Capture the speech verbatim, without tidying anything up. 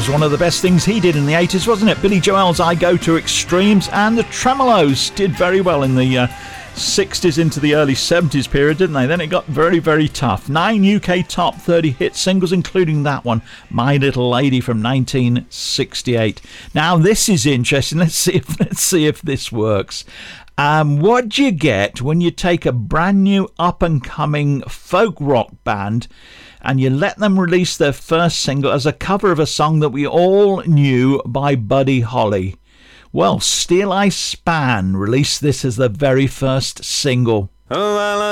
was one of the best things he did in the eighties, wasn't it? Billy Joel's I Go to Extremes, and the Tremolos did very well in the uh, sixties into the early seventies period, didn't they? Then it got very, very tough. Nine U K top thirty hit singles, including that one, My Little Lady from nineteen sixty-eight. Now this is interesting. Let's see if let's see if this works. Um, what do you get when you take a brand new up-and-coming folk rock band and you let them release their first single as a cover of a song that we all knew by Buddy Holly? Well, Steel I Span released this as the very first single.